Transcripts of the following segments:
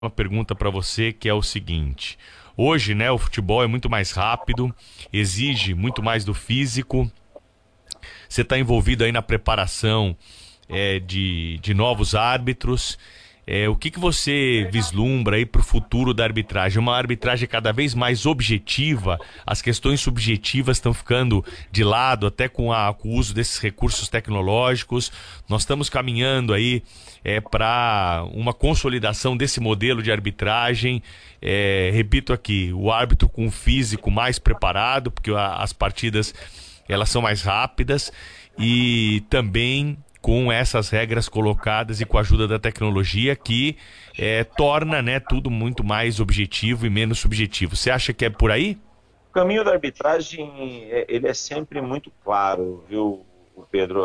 uma pergunta para você que é o seguinte. Hoje, né, o futebol é muito mais rápido, exige muito mais do físico. Você está envolvido aí na preparação de novos árbitros. O que você vislumbra aí para o futuro da arbitragem? Uma arbitragem cada vez mais objetiva, as questões subjetivas estão ficando de lado, até com o uso desses recursos tecnológicos. Nós estamos caminhando aí para uma consolidação desse modelo de arbitragem. Repito aqui, o árbitro com o físico mais preparado, porque as partidas elas são mais rápidas, e também com essas regras colocadas e com a ajuda da tecnologia que torna, né, tudo muito mais objetivo e menos subjetivo. Você acha que é por aí? O caminho da arbitragem, ele é sempre muito claro, viu, Pedro?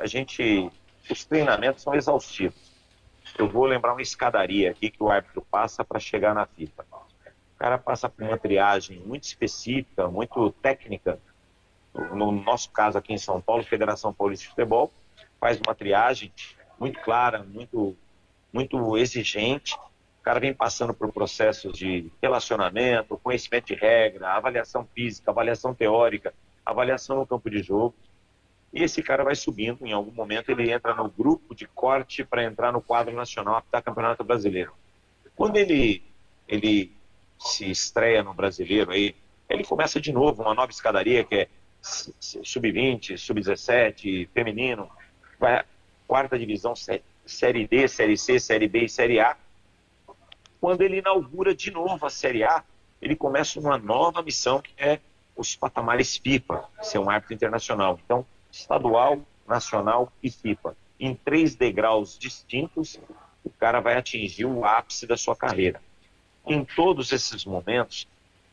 Os treinamentos são exaustivos. Eu vou lembrar uma escadaria aqui que o árbitro passa para chegar na FIFA. O cara passa por uma triagem muito específica, muito técnica. No nosso caso aqui em São Paulo, Federação Paulista de Futebol faz uma triagem muito clara, muito exigente. O cara vem passando por processos de relacionamento, conhecimento de regra, avaliação física, avaliação teórica, avaliação no campo de jogo. E esse cara vai subindo, em algum momento ele entra no grupo de corte para entrar no quadro nacional, apitar Campeonato Brasileiro. Quando ele se estreia no Brasileiro, aí, ele começa de novo uma nova escadaria, que é sub-20, sub-17, feminino, vai a quarta divisão, Série D, Série C, Série B e Série A. Quando ele inaugura de novo a Série A, ele começa uma nova missão, que é os patamares FIFA, ser um árbitro internacional. Então, estadual, nacional e FIFA. Em 3 degraus distintos, o cara vai atingir o ápice da sua carreira. Em todos esses momentos,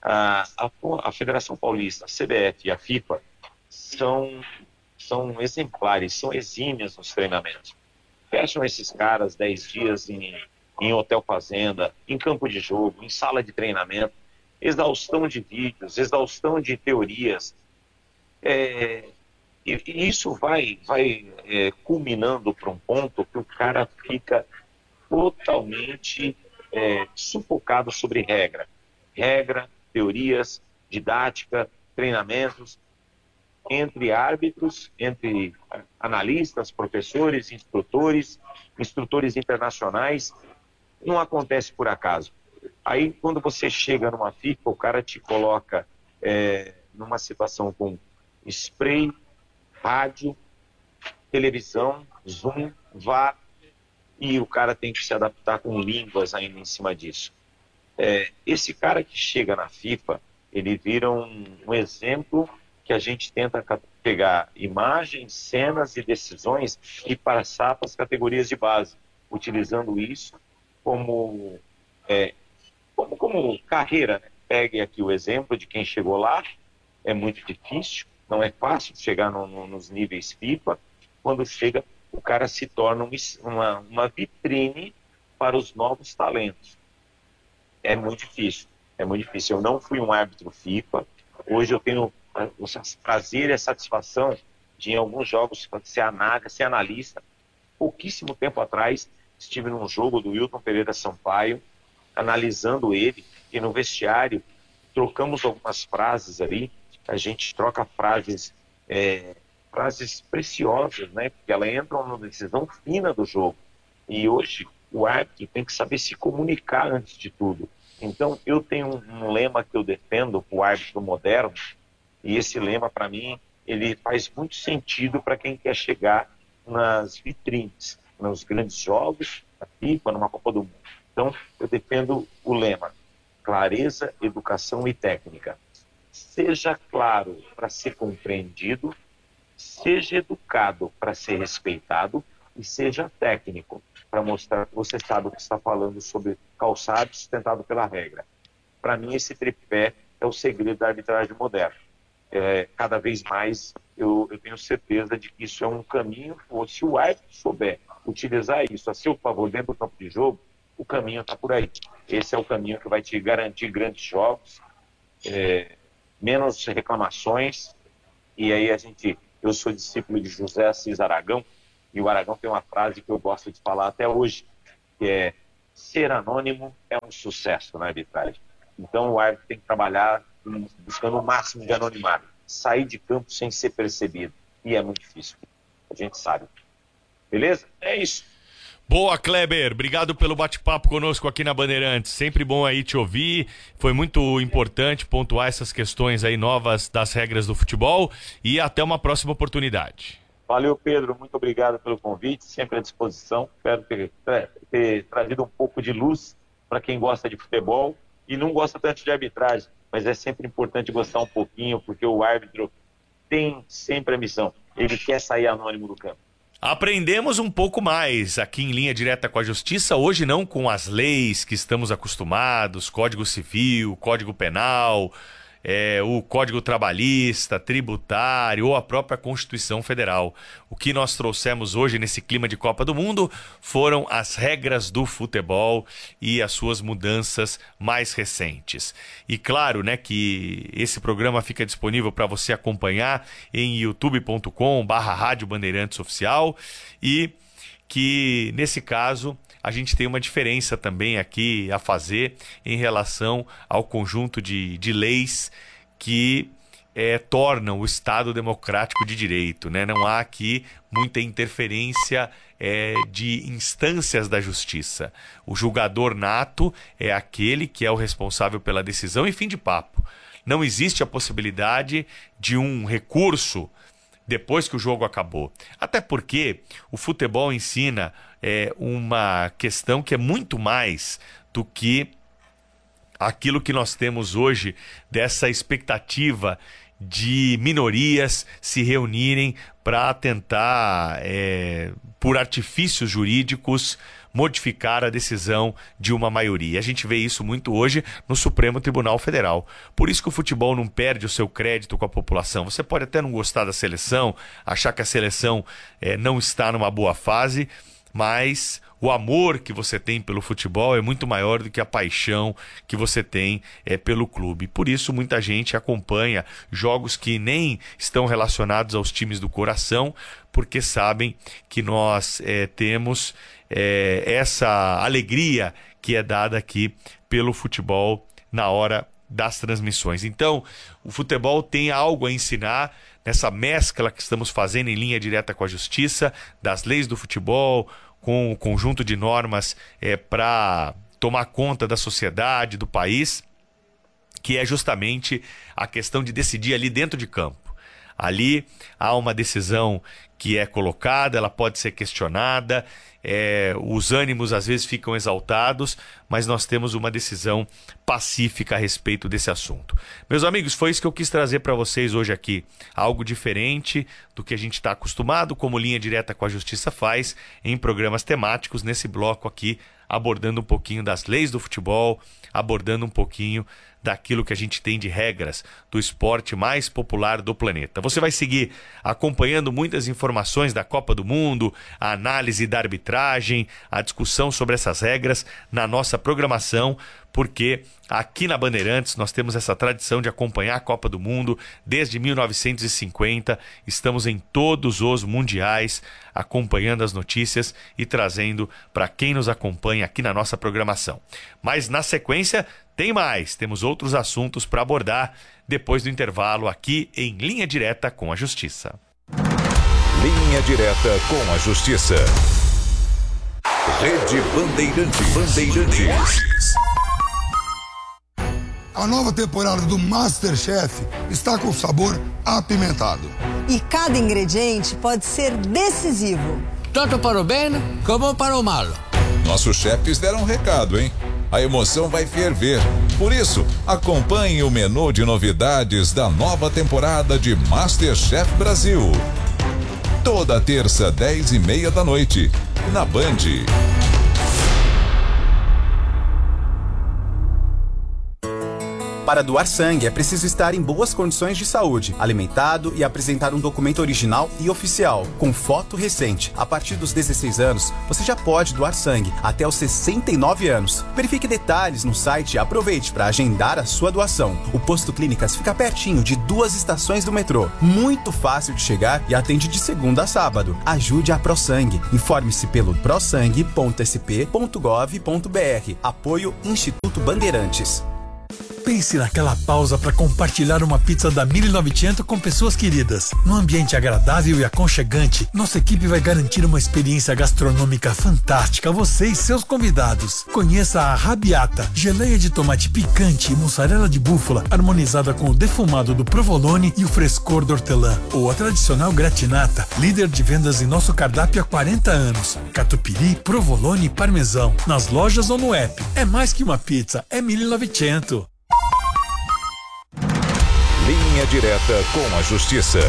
a Federação Paulista, a CBF e a FIFA são exemplares, são exímias nos treinamentos. Fecham esses caras 10 dias em hotel fazenda, em campo de jogo, em sala de treinamento, exaustão de vídeos, exaustão de teorias. E isso vai culminando para um ponto que o cara fica totalmente sufocado sobre regra, teorias, didática, treinamentos, entre árbitros, entre analistas, professores, instrutores internacionais. Não acontece por acaso. Aí, quando você chega numa FIFA, o cara te coloca numa situação com spray, rádio, televisão, Zoom, VAR, e o cara tem que se adaptar com línguas ainda em cima disso. Esse cara que chega na FIFA, ele vira um exemplo que a gente tenta pegar imagens, cenas e decisões e passar para as categorias de base, utilizando isso como carreira, né? Pegue aqui o exemplo de quem chegou lá. É muito difícil, não é fácil chegar nos níveis FIFA. Quando chega, o cara se torna uma vitrine para os novos talentos. É muito difícil, é muito difícil. Eu não fui um árbitro FIFA. Hoje eu tenho o prazer e a satisfação de, em alguns jogos, ser analista. Pouquíssimo tempo atrás, estive num jogo do Wilton Pereira Sampaio, analisando ele, e no vestiário trocamos algumas frases ali. A gente troca frases preciosas, né? Porque elas entram numa decisão fina do jogo. E hoje o árbitro tem que saber se comunicar antes de tudo. Então eu tenho um lema que eu defendo para o árbitro moderno, e esse lema, para mim, ele faz muito sentido para quem quer chegar nas vitrines, nos grandes jogos, na FIFA, numa Copa do Mundo. Então, eu defendo o lema: clareza, educação e técnica. Seja claro para ser compreendido, seja educado para ser respeitado e seja técnico para mostrar que você sabe o que está falando sobre calçado sustentado pela regra. Para mim, esse tripé é o segredo da arbitragem moderna. Cada vez mais eu tenho certeza de que isso é um caminho. Se o árbitro souber utilizar isso a seu favor dentro do campo de jogo, o caminho está por aí. Esse é o caminho que vai te garantir grandes jogos, menos reclamações. E aí eu sou discípulo de José Assis Aragão, e o Aragão tem uma frase que eu gosto de falar até hoje, que é: ser anônimo é um sucesso na arbitragem. Então o árbitro tem que trabalhar buscando o máximo de anonimato, sair de campo sem ser percebido. E é muito difícil, a gente sabe. Beleza? É isso. Boa, Kleber, obrigado pelo bate-papo conosco aqui na Bandeirantes, sempre bom aí te ouvir, foi muito importante pontuar essas questões aí novas das regras do futebol e até uma próxima oportunidade. Valeu, Pedro, muito obrigado pelo convite, sempre à disposição, espero ter trazido um pouco de luz para quem gosta de futebol e não gosta tanto de arbitragem, mas é sempre importante gostar um pouquinho, porque o árbitro tem sempre a missão, ele quer sair anônimo do campo. Aprendemos um pouco mais aqui em Linha Direta com a Justiça, hoje não com as leis que estamos acostumados, Código Civil, Código Penal, o Código Trabalhista, Tributário ou a própria Constituição Federal. O que nós trouxemos hoje nesse clima de Copa do Mundo foram as regras do futebol e as suas mudanças mais recentes. E claro, né, que esse programa fica disponível para você acompanhar em youtube.com/Rádio Bandeirantes Oficial e que nesse caso a gente tem uma diferença também aqui a fazer em relação ao conjunto de leis que tornam o Estado democrático de direito, né? Não há aqui muita interferência de instâncias da justiça. O julgador nato é aquele que é o responsável pela decisão e fim de papo. Não existe a possibilidade de um recurso depois que o jogo acabou. Até porque o futebol ensina uma questão que é muito mais do que aquilo que nós temos hoje, dessa expectativa de minorias se reunirem para tentar, por artifícios jurídicos, modificar a decisão de uma maioria. A gente vê isso muito hoje no Supremo Tribunal Federal. Por isso que o futebol não perde o seu crédito com a população. Você pode até não gostar da seleção, achar que a seleção não está numa boa fase, mas o amor que você tem pelo futebol é muito maior do que a paixão que você tem pelo clube. Por isso, muita gente acompanha jogos que nem estão relacionados aos times do coração, porque sabem que nós temos essa alegria que é dada aqui pelo futebol na hora das transmissões. Então, o futebol tem algo a ensinar nessa mescla que estamos fazendo em Linha Direta com a Justiça, das leis do futebol, com o conjunto de normas para tomar conta da sociedade, do país, que é justamente a questão de decidir ali dentro de campo. Ali há uma decisão que é colocada, ela pode ser questionada, os ânimos às vezes ficam exaltados, mas nós temos uma decisão pacífica a respeito desse assunto. Meus amigos, foi isso que eu quis trazer para vocês hoje aqui. Algo diferente do que a gente está acostumado, como Linha Direta com a Justiça faz em programas temáticos, nesse bloco aqui, abordando um pouquinho das leis do futebol, abordando um pouquinho daquilo que a gente tem de regras do esporte mais popular do planeta. Você vai seguir acompanhando muitas informações da Copa do Mundo, a análise da arbitragem, a discussão sobre essas regras na nossa programação, porque aqui na Bandeirantes nós temos essa tradição de acompanhar a Copa do Mundo desde 1950, estamos em todos os mundiais acompanhando as notícias e trazendo para quem nos acompanha aqui na nossa programação. Mas na sequência tem mais, temos outros assuntos para abordar depois do intervalo aqui em Linha Direta com a Justiça. Linha Direta com a Justiça. Rede Bandeirantes. A nova temporada do MasterChef está com sabor apimentado. E cada ingrediente pode ser decisivo. Tanto para o bem como para o mal. Nossos chefes deram um recado, hein? A emoção vai ferver. Por isso, acompanhe o menu de novidades da nova temporada de MasterChef Brasil. Toda terça, 10h30 da noite, na Band. Para doar sangue, é preciso estar em boas condições de saúde, alimentado e apresentar um documento original e oficial, com foto recente. A partir dos 16 anos, você já pode doar sangue até os 69 anos. Verifique detalhes no site e aproveite para agendar a sua doação. O Posto Clínicas fica pertinho de 2 estações do metrô. Muito fácil de chegar e atende de segunda a sábado. Ajude a ProSangue. Informe-se pelo prosangue.sp.gov.br. Apoio Instituto Bandeirantes. Pense naquela pausa para compartilhar uma pizza da 1900 com pessoas queridas. Num ambiente agradável e aconchegante, nossa equipe vai garantir uma experiência gastronômica fantástica a você e seus convidados. Conheça a Rabiata, geleia de tomate picante e mussarela de búfala, harmonizada com o defumado do provolone e o frescor do hortelã. Ou a tradicional gratinata, líder de vendas em nosso cardápio há 40 anos. Catupiry, provolone e parmesão. Nas lojas ou no app. É mais que uma pizza, é 1900. Linha Direta com a Justiça.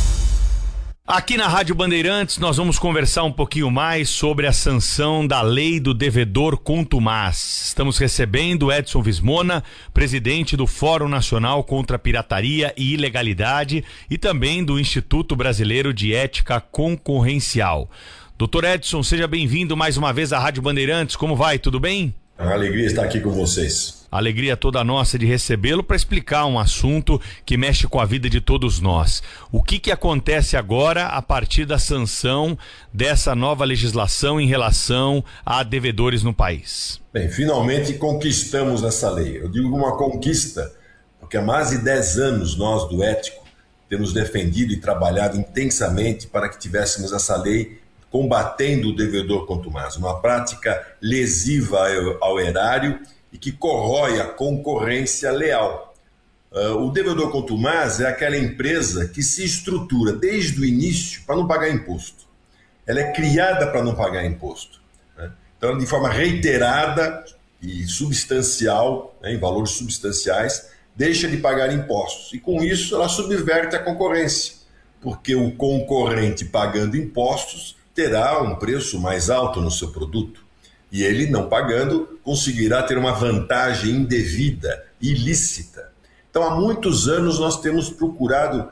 Aqui na Rádio Bandeirantes nós vamos conversar um pouquinho mais sobre a sanção da lei do devedor contumaz. Estamos recebendo Edson Vismona, presidente do Fórum Nacional contra a Pirataria e Ilegalidade e também do Instituto Brasileiro de Ética Concorrencial. Doutor Edson, seja bem-vindo mais uma vez à Rádio Bandeirantes. Como vai? Tudo bem? É uma alegria estar aqui com vocês. Alegria toda nossa de recebê-lo para explicar um assunto que mexe com a vida de todos nós. O que acontece agora a partir da sanção dessa nova legislação em relação a devedores no país? Bem, finalmente conquistamos essa lei. Eu digo uma conquista, porque há mais de 10 anos nós do Ético temos defendido e trabalhado intensamente para que tivéssemos essa lei combatendo o devedor contumaz, uma prática lesiva ao erário e que corrói a concorrência leal. O devedor contumaz é aquela empresa que se estrutura desde o início para não pagar imposto. Ela é criada para não pagar imposto, né? Então, de forma reiterada e substancial, né, em valores substanciais, deixa de pagar impostos. E com isso ela subverte a concorrência, porque o concorrente pagando impostos terá um preço mais alto no seu produto. E ele, não pagando, conseguirá ter uma vantagem indevida, ilícita. Então, há muitos anos nós temos procurado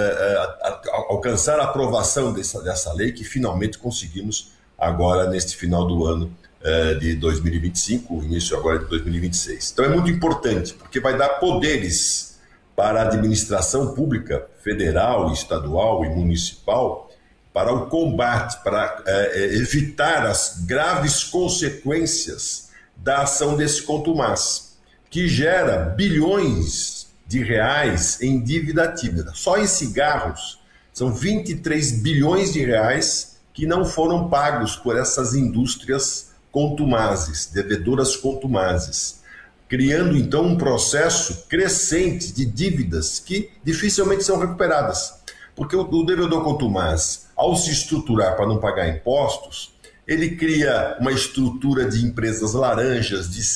alcançar a aprovação dessa lei, que finalmente conseguimos agora neste final do ano de 2025, início agora de 2026. Então é muito importante, porque vai dar poderes para a administração pública, federal, estadual e municipal, para o combate, para evitar as graves consequências da ação desse contumaz, que gera bilhões de reais em dívida ativa. Só em cigarros, são 23 bilhões de reais que não foram pagos por essas indústrias contumazes, devedoras contumazes, criando então um processo crescente de dívidas que dificilmente são recuperadas. Porque o devedor contumaz, ao se estruturar para não pagar impostos, ele cria uma estrutura de empresas laranjas, de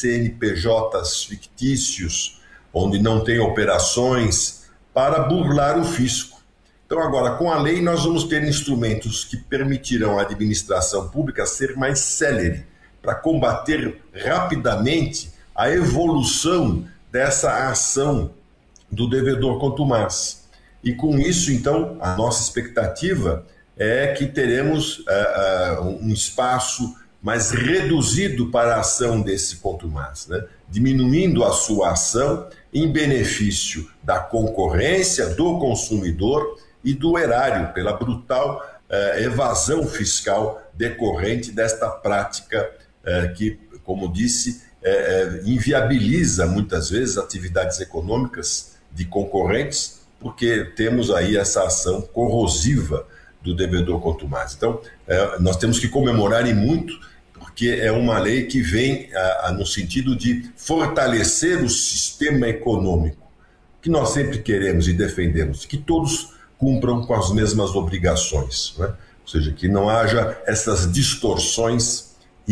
CNPJs fictícios, onde não tem operações, para burlar o fisco. Então agora, com a lei, nós vamos ter instrumentos que permitirão à administração pública ser mais célere, para combater rapidamente a evolução dessa ação do devedor contumaz. E com isso, então, a nossa expectativa é que teremos um espaço mais reduzido para a ação desse contumaz, né? Diminuindo a sua ação em benefício da concorrência, do consumidor e do erário, pela brutal evasão fiscal decorrente desta prática que, como disse, inviabiliza muitas vezes atividades econômicas de concorrentes, porque temos aí essa ação corrosiva do devedor contumaz. Então, nós temos que comemorar e muito, porque é uma lei que vem no sentido de fortalecer o sistema econômico, que nós sempre queremos e defendemos, que todos cumpram com as mesmas obrigações, né? Ou seja, que não haja essas distorções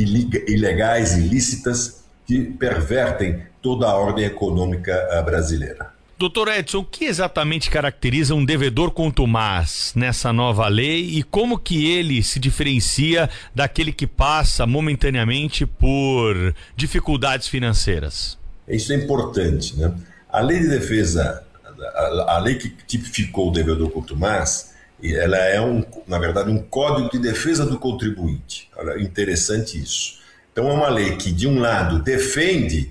ilegais, ilícitas, que pervertem toda a ordem econômica brasileira. Doutor Edson, o que exatamente caracteriza um devedor contumaz nessa nova lei e como que ele se diferencia daquele que passa momentaneamente por dificuldades financeiras? Isso é importante, né? A lei de defesa, a lei que tipificou o devedor contumaz, ela é, na verdade, um código de defesa do contribuinte. Olha, interessante isso. Então, é uma lei que, de um lado, defende,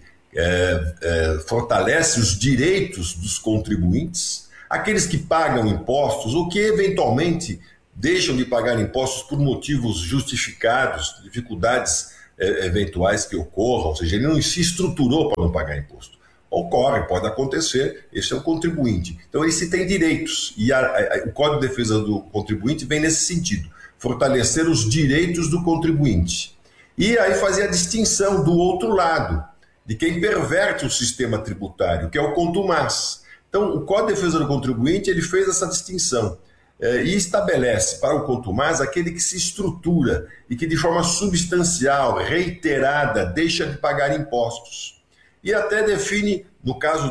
fortalece os direitos dos contribuintes, aqueles que pagam impostos ou que, eventualmente, deixam de pagar impostos por motivos justificados, dificuldades eventuais que ocorram, ou seja, ele não se estruturou para não pagar imposto. Ocorre, pode acontecer, esse é o contribuinte. Então, esse tem direitos, e o Código de Defesa do Contribuinte vem nesse sentido, fortalecer os direitos do contribuinte. E aí fazer a distinção do outro lado, de quem perverte o sistema tributário, que é o contumaz. Então, o Código de Defesa do Contribuinte, ele fez essa distinção e estabelece para o contumaz aquele que se estrutura e que de forma substancial, reiterada, deixa de pagar impostos. E até define, no caso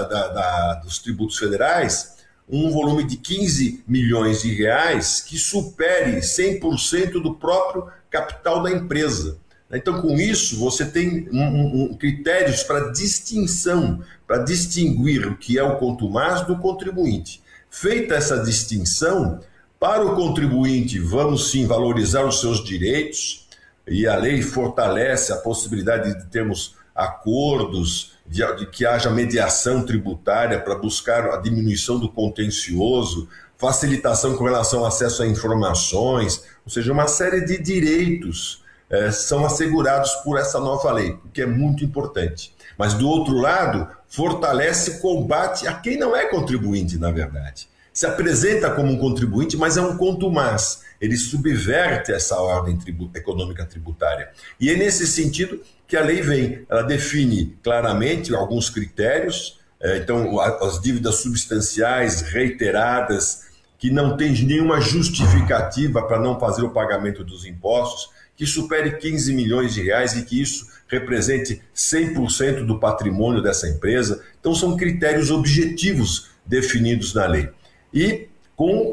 dos tributos federais, um volume de 15 milhões de reais que supere 100% do próprio capital da empresa. Então, com isso, você tem critérios para distinção, para distinguir o que é o contumaz do contribuinte. Feita essa distinção, para o contribuinte, vamos sim valorizar os seus direitos, e a lei fortalece a possibilidade de termos acordos, de que haja mediação tributária para buscar a diminuição do contencioso, facilitação com relação ao acesso a informações, ou seja, uma série de direitos são assegurados por essa nova lei, o que é muito importante. Mas, do outro lado, fortalece o combate a quem não é contribuinte, na verdade. Se apresenta como um contribuinte, mas é um contumaz. Ele subverte essa ordem econômica tributária. E é nesse sentido que a lei vem. Ela define claramente alguns critérios, então as dívidas substanciais reiteradas, que não tem nenhuma justificativa para não fazer o pagamento dos impostos, que supere 15 milhões de reais e que isso represente 100% do patrimônio dessa empresa. Então, são critérios objetivos definidos na lei. E com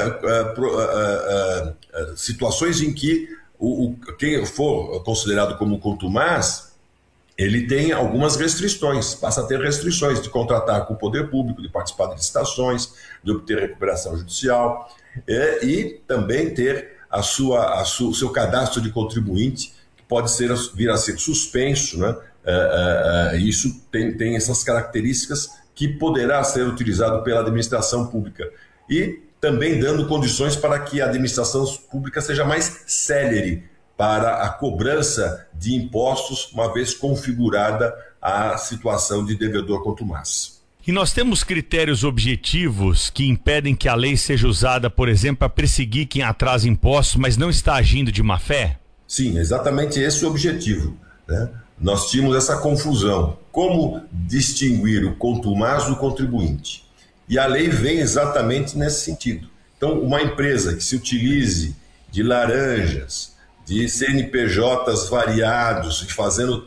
situações em que quem for considerado como contumaz, ele tem algumas restrições, passa a ter restrições de contratar com o poder público, de participar de licitações, de obter recuperação judicial e também ter o seu cadastro de contribuinte, que pode vir a ser suspenso, né? Isso tem essas características que poderá ser utilizado pela administração pública. E também dando condições para que a administração pública seja mais célere para a cobrança de impostos, uma vez configurada a situação de devedor contumaz. E nós temos critérios objetivos que impedem que a lei seja usada, por exemplo, para perseguir quem atrasa impostos, mas não está agindo de má fé? Sim, exatamente esse é o objetivo, né? Nós tínhamos essa confusão. Como distinguir o contumaz do contribuinte? E a lei vem exatamente nesse sentido. Então, uma empresa que se utilize de laranjas, de CNPJs variados, e fazendo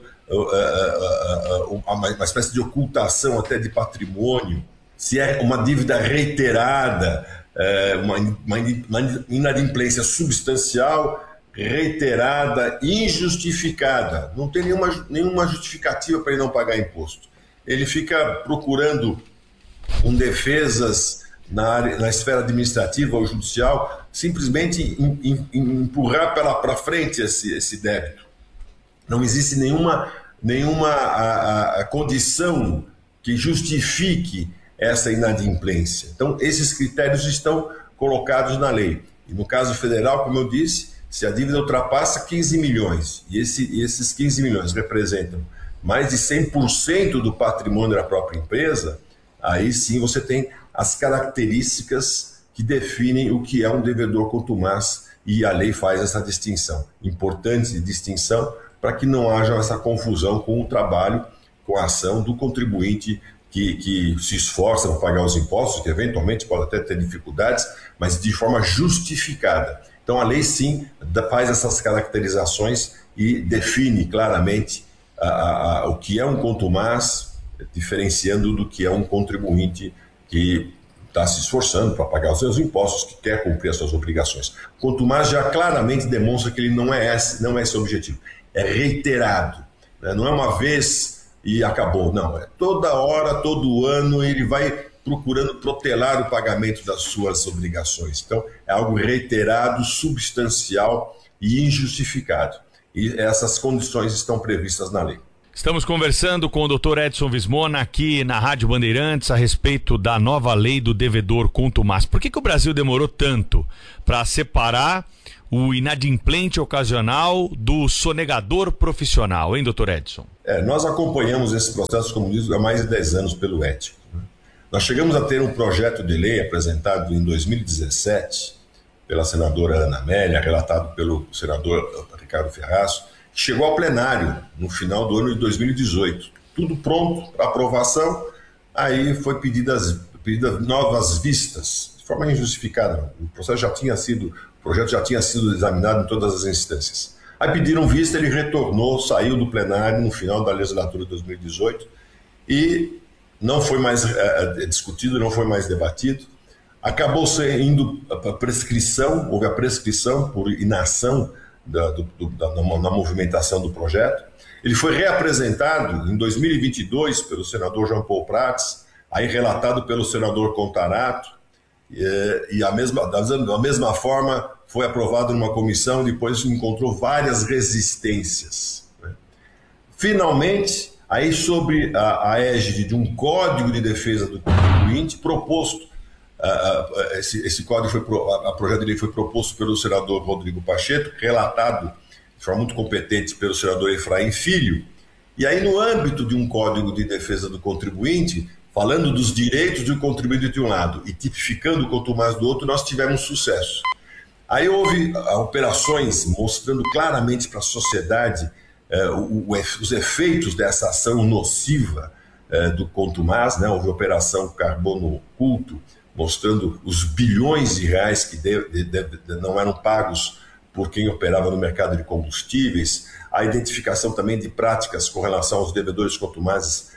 uma espécie de ocultação até de patrimônio, se é uma dívida reiterada, uma inadimplência substancial, reiterada, injustificada, não tem nenhuma justificativa para ele não pagar imposto. Ele fica procurando defesas na esfera administrativa ou judicial, simplesmente empurrar para frente esse débito. Não existe nenhuma condição que justifique essa inadimplência. Então, esses critérios estão colocados na lei. E no caso federal, como eu disse, se a dívida ultrapassa 15 milhões, e esses 15 milhões representam mais de 100% do patrimônio da própria empresa, aí sim você tem as características que definem o que é um devedor contumaz, e a lei faz essa distinção, importante distinção, para que não haja essa confusão com o trabalho, com a ação do contribuinte que se esforça para pagar os impostos, que eventualmente pode até ter dificuldades, mas de forma justificada. Então a lei sim faz essas caracterizações e define claramente o que é um contumaz, diferenciando do que é um contribuinte que está se esforçando para pagar os seus impostos, que quer cumprir as suas obrigações. O contumaz já claramente demonstra que ele não é esse o objetivo. É reiterado, né? Não é uma vez e acabou. Não, é toda hora, todo ano ele vai procurando protelar o pagamento das suas obrigações. Então, é algo reiterado, substancial e injustificado. E essas condições estão previstas na lei. Estamos conversando com o Dr. Edson Vismona aqui na Rádio Bandeirantes a respeito da nova lei do devedor contumaz. Por que o Brasil demorou tanto para separar o inadimplente ocasional do sonegador profissional, hein, Dr. Edson? Nós acompanhamos esse processo, como diz, há mais de 10 anos pelo ético. Nós chegamos a ter um projeto de lei apresentado em 2017 pela senadora Ana Amélia, relatado pelo senador Ricardo Ferraz, que chegou ao plenário no final do ano de 2018. Tudo pronto para aprovação, aí foi pedidas novas vistas, de forma injustificada. O projeto já tinha sido examinado em todas as instâncias. Aí pediram vista, ele retornou, saiu do plenário no final da legislatura de 2018 e não foi mais discutido, não foi mais debatido. Acabou indo a prescrição, houve a prescrição por inação na movimentação do projeto. Ele foi reapresentado em 2022 pelo senador Jean Paul Prats, aí relatado pelo senador Contarato, e da mesma forma foi aprovado numa comissão, depois encontrou várias resistências. Finalmente, aí sobre a égide de um Código de Defesa do Contribuinte proposto, esse projeto de lei foi proposto pelo senador Rodrigo Pacheco, relatado de forma muito competente pelo senador Efraim Filho, e aí no âmbito de um Código de Defesa do Contribuinte, falando dos direitos do contribuinte de um lado e tipificando o contumaz do outro, nós tivemos sucesso. Aí houve operações mostrando claramente para a sociedade os efeitos dessa ação nociva do contumaz, né? Houve a Operação Carbono Oculto, mostrando os bilhões de reais que não eram pagos por quem operava no mercado de combustíveis, a identificação também de práticas com relação aos devedores contumazes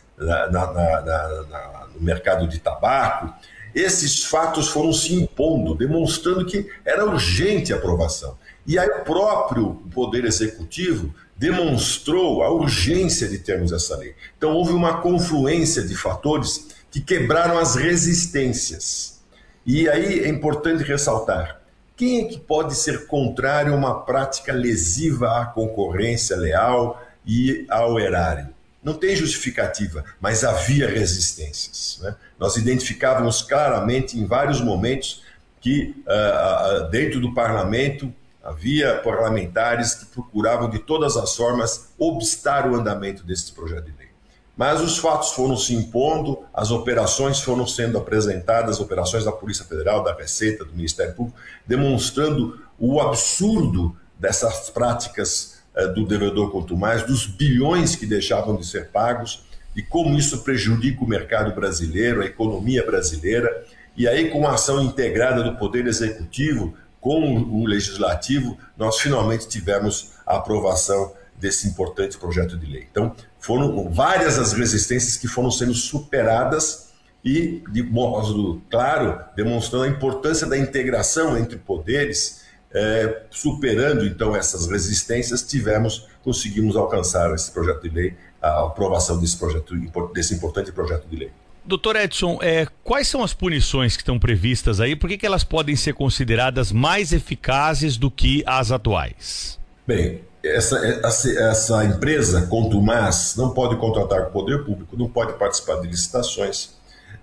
no mercado de tabaco. Esses fatos foram se impondo, demonstrando que era urgente a aprovação. E aí o próprio Poder Executivo demonstrou a urgência de termos essa lei. Então houve uma confluência de fatores que quebraram as resistências. E aí é importante ressaltar, quem é que pode ser contrário a uma prática lesiva à concorrência leal e ao erário? Não tem justificativa, mas havia resistências, né? Nós identificávamos claramente em vários momentos que dentro do parlamento havia parlamentares que procuravam de todas as formas obstar o andamento desse projeto de lei. Mas os fatos foram se impondo, as operações foram sendo apresentadas, operações da Polícia Federal, da Receita, do Ministério Público, demonstrando o absurdo dessas práticas do devedor contumaz, dos bilhões que deixavam de ser pagos e como isso prejudica o mercado brasileiro, a economia brasileira. E aí, com a ação integrada do Poder Executivo com o Legislativo, nós finalmente tivemos a aprovação desse importante projeto de lei. Então, foram várias as resistências que foram sendo superadas e, de modo claro, demonstrando a importância da integração entre poderes, superando, então, essas resistências, conseguimos alcançar esse projeto de lei, a aprovação desse importante projeto de lei. Doutor Edson, quais são as punições que estão previstas aí? Por que elas podem ser consideradas mais eficazes do que as atuais? Bem, essa empresa contumaz não pode contratar com o poder público, não pode participar de licitações,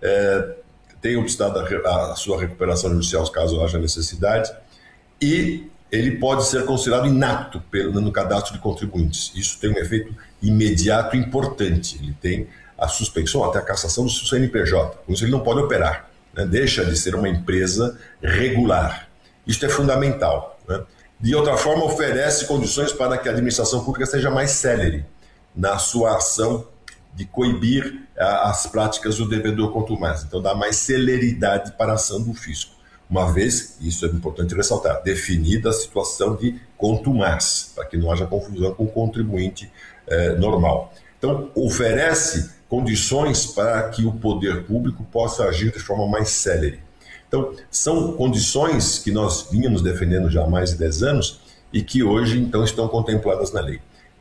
tem obstado a sua recuperação judicial caso haja necessidade, e ele pode ser considerado inapto no cadastro de contribuintes. Isso tem um efeito imediato importante. Ele tem a suspensão, até a cassação do seu CNPJ. Com isso ele não pode operar, né? Deixa de ser uma empresa regular. Isso é fundamental, né? De outra forma, oferece condições para que a administração pública seja mais célere na sua ação de coibir as práticas do devedor contumaz. Então dá mais celeridade para a ação do fisco. Uma vez, isso é importante ressaltar, definida a situação de contumaz, para que não haja confusão com o contribuinte normal. Então, oferece condições para que o poder público possa agir de forma mais célere. Então, são condições que nós vínhamos defendendo já há mais de 10 anos e que hoje, então, estão contempladas na lei.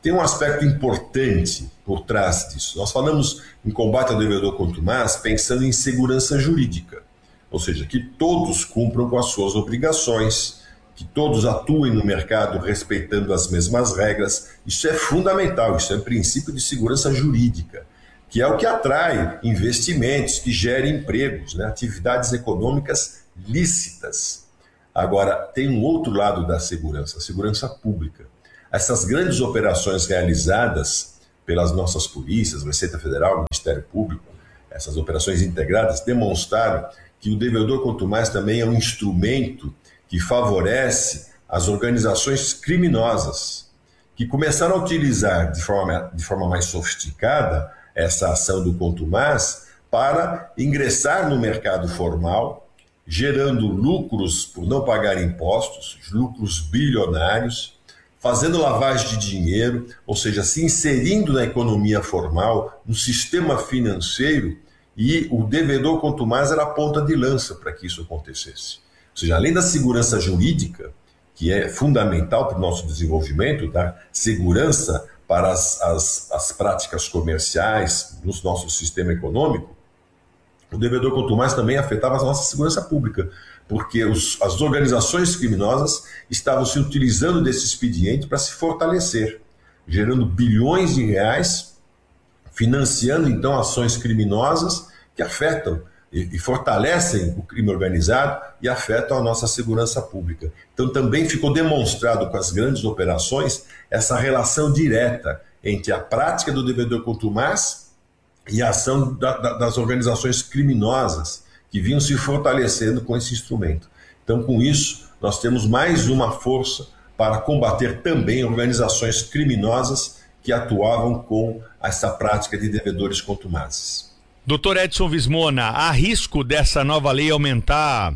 tem um aspecto importante por trás disso. Nós falamos em combate ao devedor contumaz pensando em segurança jurídica, ou seja, que todos cumpram com as suas obrigações, que todos atuem no mercado respeitando as mesmas regras. Isso é fundamental, isso é um princípio de segurança jurídica, que é o que atrai investimentos, que gera empregos, né? Atividades econômicas lícitas. Agora, tem um outro lado da segurança, a segurança pública. Essas grandes operações realizadas pelas nossas polícias, Receita Federal, Ministério Público, essas operações integradas demonstraram que o devedor contumaz também é um instrumento que favorece as organizações criminosas, que começaram a utilizar de forma mais sofisticada essa ação do contumaz para ingressar no mercado formal, gerando lucros por não pagar impostos, lucros bilionários, fazendo lavagem de dinheiro, ou seja, se inserindo na economia formal, no sistema financeiro, e o devedor contumaz era a ponta de lança para que isso acontecesse. Ou seja, além da segurança jurídica, que é fundamental para o nosso desenvolvimento, da segurança para as práticas comerciais no nosso sistema econômico, o devedor contumaz também afetava a nossa segurança pública, porque as organizações criminosas estavam se utilizando desse expediente para se fortalecer, gerando bilhões de reais, financiando então ações criminosas que afetam e fortalecem o crime organizado e afetam a nossa segurança pública. Então também ficou demonstrado com as grandes operações essa relação direta entre a prática do devedor contumaz e a ação das organizações criminosas que vinham se fortalecendo com esse instrumento. Então, com isso, nós temos mais uma força para combater também organizações criminosas que atuavam com essa prática de devedores contumazes. Doutor Edson Vismona, há risco dessa nova lei aumentar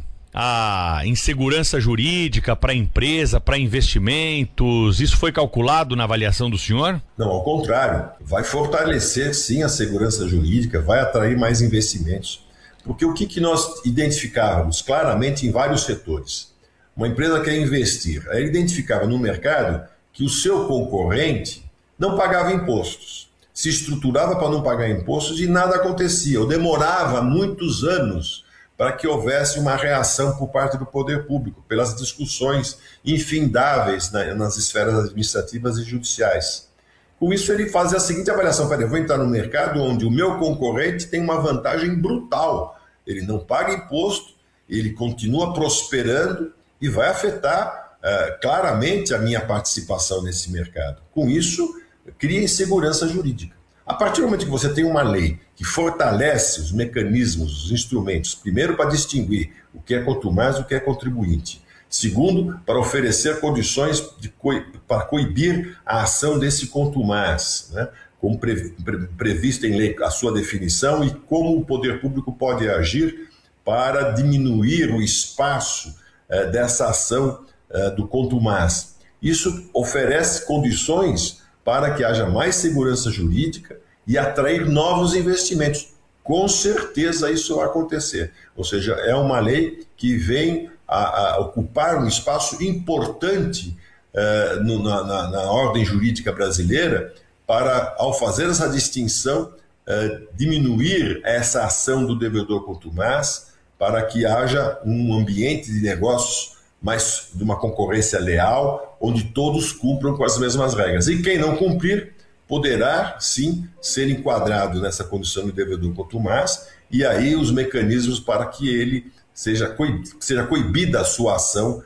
a insegurança jurídica para a empresa, para investimentos? Isso foi calculado na avaliação do senhor? Não, ao contrário, vai fortalecer sim a segurança jurídica, vai atrair mais investimentos. Porque o que nós identificávamos claramente em vários setores? Uma empresa quer investir, ela identificava no mercado que o seu concorrente não pagava impostos, se estruturava para não pagar impostos e nada acontecia, ou demorava muitos anos para que houvesse uma reação por parte do poder público, pelas discussões infindáveis nas esferas administrativas e judiciais. Com isso, ele fazia a seguinte avaliação: eu vou entrar no mercado onde o meu concorrente tem uma vantagem brutal. Ele não paga imposto, ele continua prosperando e vai afetar claramente a minha participação nesse mercado. Com isso, cria insegurança jurídica. A partir do momento que você tem uma lei que fortalece os mecanismos, os instrumentos, primeiro para distinguir o que é contumaz e o que é contribuinte, segundo, para oferecer condições para coibir a ação desse contumaz, né? Como previsto em lei a sua definição e como o poder público pode agir para diminuir o espaço dessa ação do contumaz. Isso oferece condições para que haja mais segurança jurídica e atrair novos investimentos. Com certeza isso vai acontecer. Ou seja, é uma lei que vem a ocupar um espaço importante na ordem jurídica brasileira para, ao fazer essa distinção, diminuir essa ação do devedor contumaz para que haja um ambiente de negócios mais de uma concorrência leal, onde todos cumpram com as mesmas regras. E quem não cumprir poderá, sim, ser enquadrado nessa condição de devedor contumaz, e aí os mecanismos para que ele seja coibida a sua ação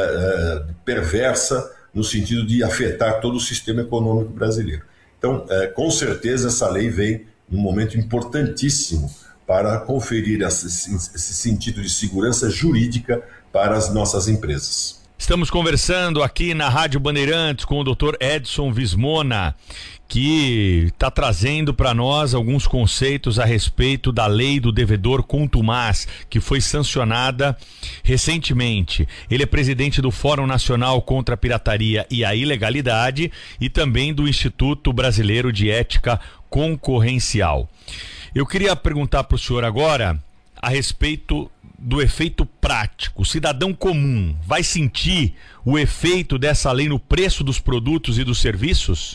perversa, no sentido de afetar todo o sistema econômico brasileiro. Então, com certeza, essa lei vem num momento importantíssimo para conferir esse sentido de segurança jurídica para as nossas empresas. Estamos conversando aqui na Rádio Bandeirantes com o Dr. Edson Vismona, que está trazendo para nós alguns conceitos a respeito da lei do devedor contumaz, que foi sancionada recentemente. Ele é presidente do Fórum Nacional contra a Pirataria e a Ilegalidade e também do Instituto Brasileiro de Ética Concorrencial. Eu queria perguntar para o senhor agora a respeito do efeito prático. O cidadão comum vai sentir o efeito dessa lei no preço dos produtos e dos serviços?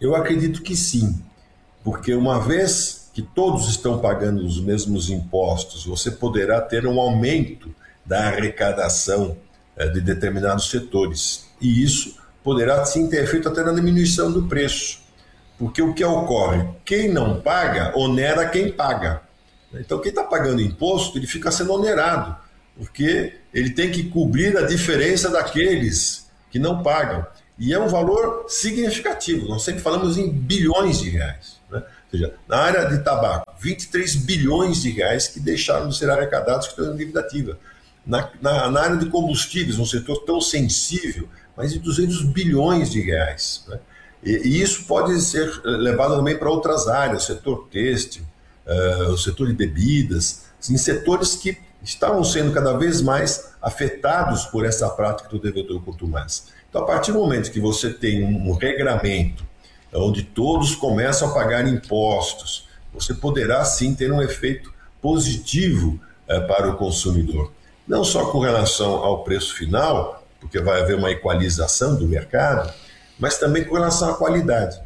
Eu acredito que sim, porque uma vez que todos estão pagando os mesmos impostos, você poderá ter um aumento da arrecadação de determinados setores. E isso poderá sim ter efeito até na diminuição do preço. Porque o que ocorre? Quem não paga, onera quem paga. Então quem está pagando imposto, ele fica sendo onerado, porque ele tem que cobrir a diferença daqueles que não pagam. E é um valor significativo, nós sempre falamos em bilhões de reais. Né? Ou seja, na área de tabaco, 23 bilhões de reais que deixaram de ser arrecadados, que estão em dívida ativa. Na área de combustíveis, um setor tão sensível, mais de 200 bilhões de reais. Né? E isso pode ser levado também para outras áreas, o setor têxtil, o setor de bebidas, em setores que estavam sendo cada vez mais afetados por essa prática do devedor contumaz. Então, a partir do momento que você tem um regramento onde todos começam a pagar impostos, você poderá sim ter um efeito positivo para o consumidor. Não só com relação ao preço final, porque vai haver uma equalização do mercado, mas também com relação à qualidade.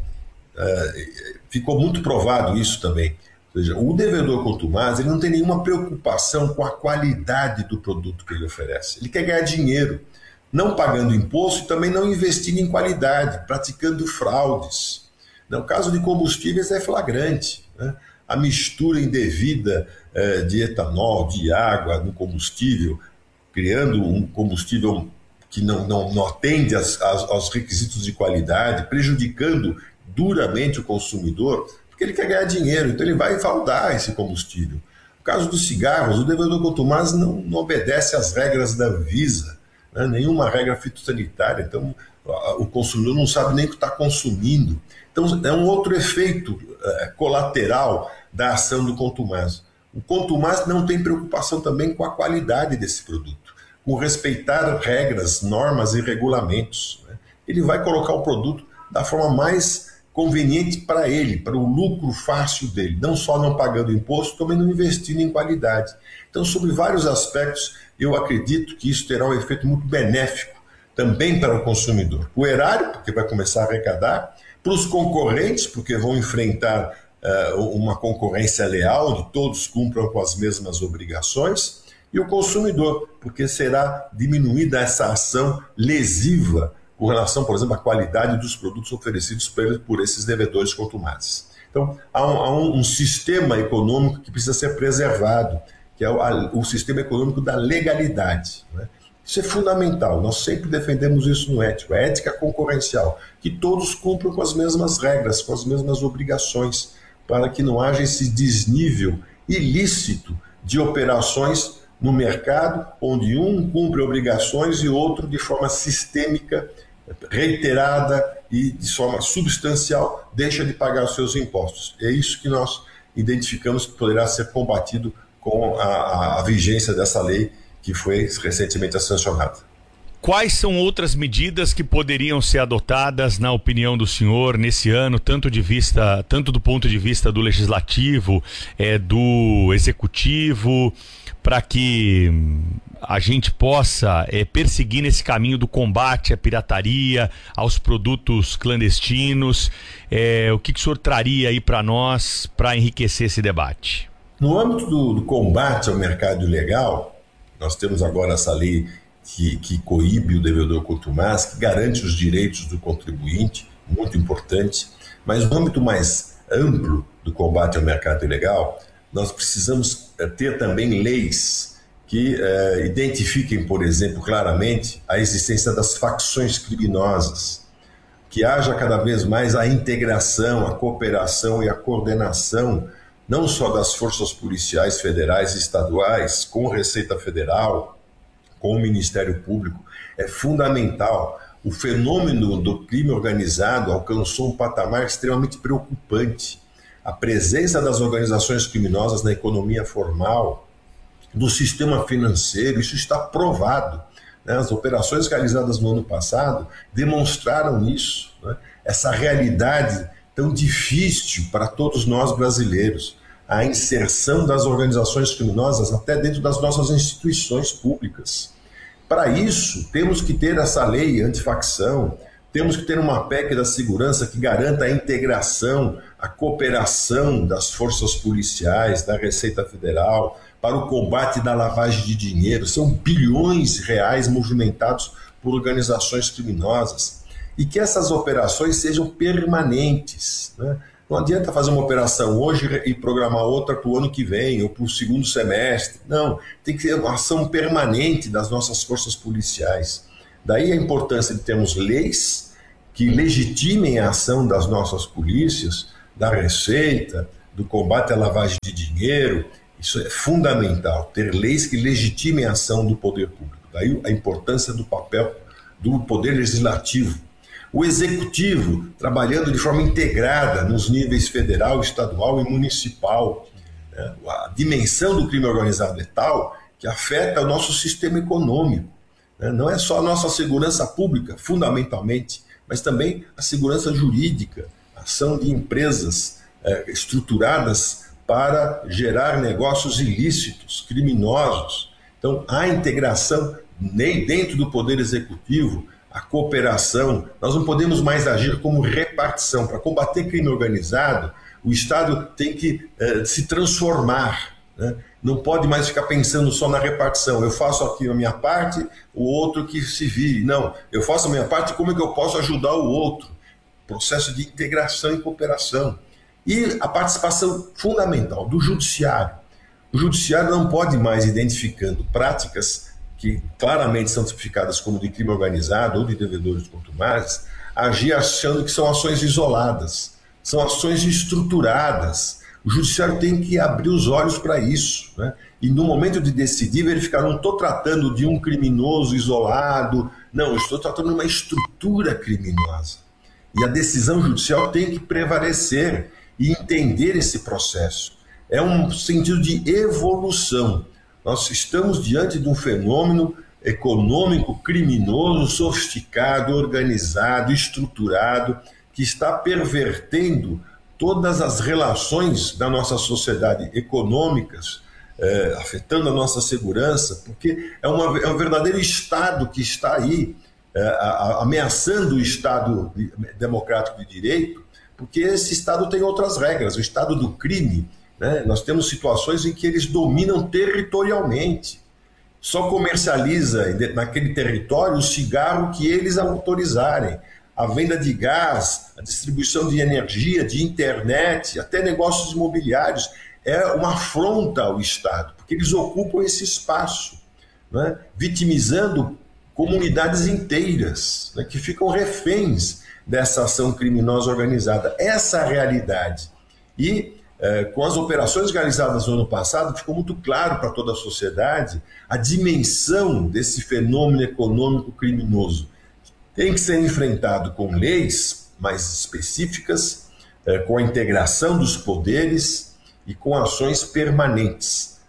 Ficou muito provado isso também. Ou seja, o devedor contumaz, ele não tem nenhuma preocupação com a qualidade do produto que ele oferece. Ele quer ganhar dinheiro, não pagando imposto e também não investindo em qualidade, praticando fraudes. No caso de combustíveis é flagrante, né? A mistura indevida de etanol, de água no combustível, criando um combustível que não atende aos requisitos de qualidade, prejudicando duramente o consumidor, porque ele quer ganhar dinheiro, então ele vai fraudar esse combustível. No caso dos cigarros, o devedor contumaz não obedece às regras da Anvisa, né? Nenhuma regra fitossanitária, então o consumidor não sabe nem o que está consumindo. Então é um outro efeito colateral da ação do contumaz. O contumaz não tem preocupação também com a qualidade desse produto, com respeitar regras, normas e regulamentos. Né? Ele vai colocar o produto da forma mais conveniente para ele, para o lucro fácil dele, não só não pagando imposto, também não investindo em qualidade. Então, sobre vários aspectos, eu acredito que isso terá um efeito muito benéfico também para o consumidor. O erário, porque vai começar a arrecadar, para os concorrentes, porque vão enfrentar uma concorrência leal, onde todos cumpram com as mesmas obrigações, e o consumidor, porque será diminuída essa ação lesiva com relação, por exemplo, à qualidade dos produtos oferecidos por esses devedores contumazes. Então, há um sistema econômico que precisa ser preservado, que é o sistema econômico da legalidade. Né? Isso é fundamental, nós sempre defendemos isso no ético, a ética concorrencial, que todos cumpram com as mesmas regras, com as mesmas obrigações, para que não haja esse desnível ilícito de operações no mercado, onde um cumpre obrigações e outro de forma sistêmica, reiterada e de forma substancial deixa de pagar os seus impostos. É isso que nós identificamos que poderá ser combatido com a vigência dessa lei que foi recentemente sancionada. Quais são outras medidas que poderiam ser adotadas, na opinião do senhor, nesse ano, tanto do ponto de vista do legislativo, do executivo, para que a gente possa perseguir nesse caminho do combate à pirataria, aos produtos clandestinos? O que o senhor traria aí para nós, para enriquecer esse debate? No âmbito do combate ao mercado ilegal, nós temos agora essa lei que coíbe o devedor contumaz, que garante os direitos do contribuinte, muito importante, mas no âmbito mais amplo do combate ao mercado ilegal, nós precisamos ter também leis que identifiquem, por exemplo, claramente a existência das facções criminosas, que haja cada vez mais a integração, a cooperação e a coordenação, não só das forças policiais federais e estaduais, com Receita Federal, com o Ministério Público. É fundamental. O fenômeno do crime organizado alcançou um patamar extremamente preocupante. A presença das organizações criminosas na economia formal, do sistema financeiro, isso está provado. Né? As operações realizadas no ano passado demonstraram isso, né? Essa realidade tão difícil para todos nós brasileiros. A inserção das organizações criminosas até dentro das nossas instituições públicas. Para isso, temos que ter essa lei antifacção, Temos que ter uma PEC da segurança que garanta a integração, a cooperação das forças policiais, da Receita Federal, para o combate da lavagem de dinheiro. São bilhões de reais movimentados por organizações criminosas. E que essas operações sejam permanentes, né? Não adianta fazer uma operação hoje e programar outra para o ano que vem ou para o segundo semestre. Não, tem que ser uma ação permanente das nossas forças policiais. Daí a importância de termos leis que legitimem a ação das nossas polícias, da Receita, do combate à lavagem de dinheiro. Isso é fundamental, ter leis que legitimem a ação do poder público. Daí a importância do papel do poder legislativo. O executivo trabalhando de forma integrada nos níveis federal, estadual e municipal. A dimensão do crime organizado é tal que afeta o nosso sistema econômico. Não é só a nossa segurança pública, fundamentalmente, mas também a segurança jurídica, a ação de empresas estruturadas para gerar negócios ilícitos, criminosos. Então, a integração nem dentro do Poder Executivo, a cooperação. Nós não podemos mais agir como repartição. Para combater crime organizado, o Estado tem que se transformar, né? Não pode mais ficar pensando só na repartição. Eu faço aqui a minha parte, o outro que se vire. Não, eu faço a minha parte, como é que eu posso ajudar o outro? Processo de integração e cooperação. E a participação fundamental do Judiciário. O Judiciário não pode mais, identificando práticas que claramente são tipificadas como de crime organizado ou de devedores contumazes, agir achando que são ações isoladas, são ações estruturadas. O Judiciário tem que abrir os olhos para isso, né? E no momento de decidir, verificar, não estou tratando de um criminoso isolado, não, estou tratando de uma estrutura criminosa. E a decisão judicial tem que prevalecer e entender esse processo. É um sentido de evolução. Nós estamos diante de um fenômeno econômico, criminoso, sofisticado, organizado, estruturado, que está pervertendo todas as relações da nossa sociedade econômicas, afetando a nossa segurança, porque é um verdadeiro Estado que está aí ameaçando o Estado democrático de direito, porque esse Estado tem outras regras, o Estado do crime. Né? Nós temos situações em que eles dominam territorialmente. Só comercializa naquele território o cigarro que eles autorizarem. A venda de gás, a distribuição de energia, de internet, até negócios imobiliários. É uma afronta ao Estado, porque eles ocupam esse espaço, né? Vitimizando comunidades inteiras, né? Que ficam reféns dessa ação criminosa organizada. Essa é a realidade. E com as operações realizadas no ano passado, ficou muito claro para toda a sociedade a dimensão desse fenômeno econômico criminoso. Tem que ser enfrentado com leis mais específicas, com a integração dos poderes e com ações permanentes.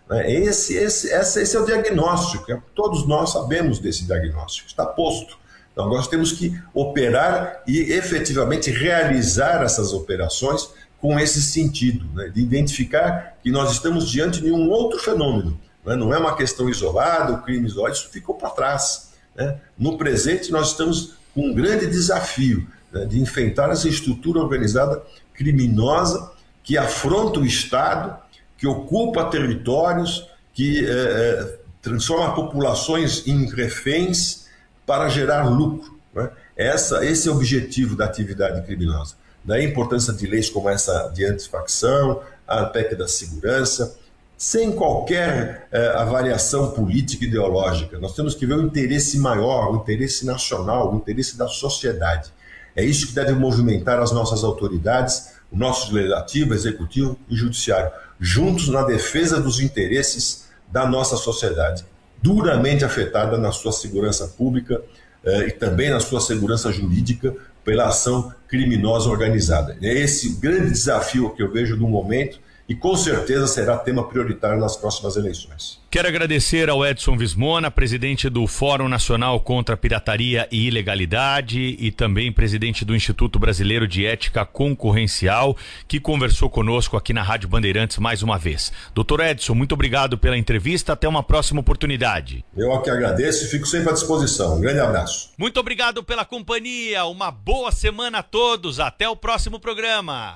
Esse é o diagnóstico, todos nós sabemos desse diagnóstico, está posto. Então, nós temos que operar e efetivamente realizar essas operações com esse sentido, né, de identificar que nós estamos diante de um outro fenômeno. Né, não é uma questão isolada, o crime isolado, isso ficou para trás. Né. No presente, nós estamos com um grande desafio, né, de enfrentar essa estrutura organizada criminosa que afronta o Estado, que ocupa territórios, que transforma populações em reféns para gerar lucro. Né. Esse é o objetivo da atividade criminosa. Daí a importância de leis como essa de antifacção, a PEC da segurança, sem qualquer avaliação política e ideológica. Nós temos que ver o interesse maior, o interesse nacional, o interesse da sociedade. É isso que deve movimentar as nossas autoridades, o nosso legislativo, executivo e judiciário, juntos na defesa dos interesses da nossa sociedade, duramente afetada na sua segurança pública e também na sua segurança jurídica pela ação criminosa organizada. É esse grande desafio que eu vejo no momento e com certeza será tema prioritário nas próximas eleições. Quero agradecer ao Edson Vismona, presidente do Fórum Nacional contra a Pirataria e Ilegalidade e também presidente do Instituto Brasileiro de Ética Concorrencial, que conversou conosco aqui na Rádio Bandeirantes mais uma vez. Doutor Edson, muito obrigado pela entrevista, até uma próxima oportunidade. Eu aqui agradeço e fico sempre à disposição. Um grande abraço. Muito obrigado pela companhia, uma boa semana a todos, até o próximo programa.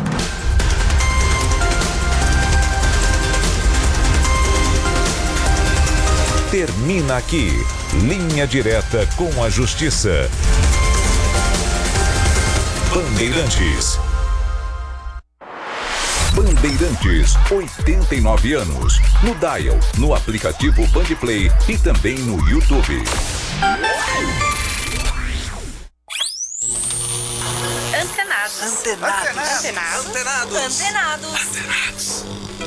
Termina aqui, Linha Direta com a Justiça. Bandeirantes. Bandeirantes, 89 anos. No dial, no aplicativo Bandplay e também no YouTube. Antenados.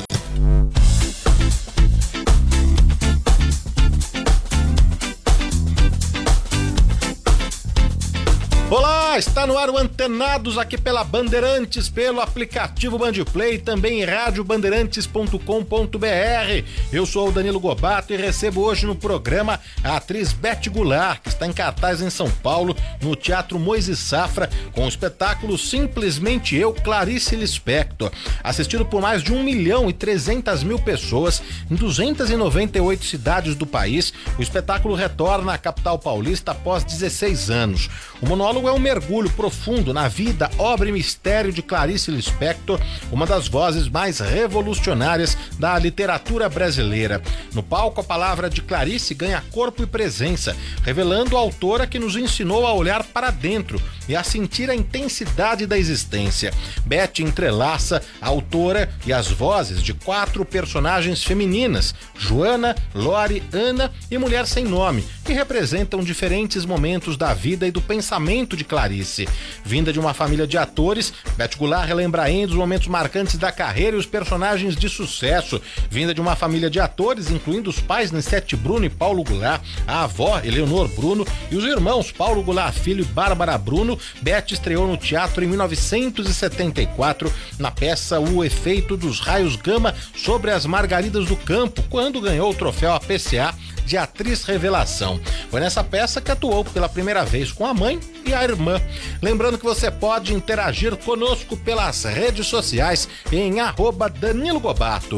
Olá, está no ar o Antenados aqui pela Bandeirantes, pelo aplicativo Bandplay, também em radiobandeirantes.com.br. Eu sou o Danilo Gobato e recebo hoje no programa a atriz Beth Goulart, que está em cartaz em São Paulo, no Teatro Moisés Safra, com o espetáculo Simplesmente Eu, Clarice Lispector. Assistido por mais de 1.300.000 pessoas em 298 cidades do país, o espetáculo retorna à capital paulista após 16 anos. O monólogo é um mergulho profundo na vida, obra e mistério de Clarice Lispector, uma das vozes mais revolucionárias da literatura brasileira. No palco, a palavra de Clarice ganha corpo e presença, revelando a autora que nos ensinou a olhar para dentro e a sentir a intensidade da existência. Beth entrelaça a autora e as vozes de 4 personagens femininas, Joana, Lore, Ana e Mulher Sem Nome, que representam diferentes momentos da vida e do pensamento de Clarice. Vinda de uma família de atores, Beth Goulart relembra ainda os momentos marcantes da carreira e os personagens de sucesso. Vinda de uma família de atores, incluindo os pais Nissete Bruno e Paulo Goulart, a avó Eleonor Bruno e os irmãos Paulo Goulart Filho e Bárbara Bruno, Beth estreou no teatro em 1974 na peça O Efeito dos Raios Gama sobre as Margaridas do Campo, quando ganhou o troféu APCA de atriz revelação. Foi nessa peça que atuou pela primeira vez com a mãe e a irmã. Lembrando que você pode interagir conosco pelas redes sociais em @Danilo Gobato.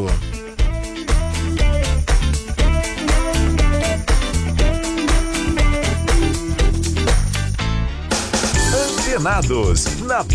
Antenados, na